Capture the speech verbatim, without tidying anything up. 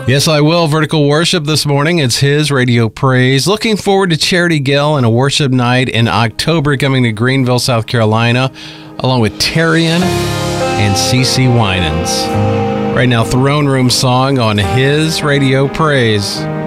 Yes, I will. Vertical worship this morning. It's his Radio Praise. Looking forward to Charity Gale and a worship night in October coming to Greenville, South Carolina, along with Tarian and CeCe Winans. Right now, Throne Room song on his Radio Praise.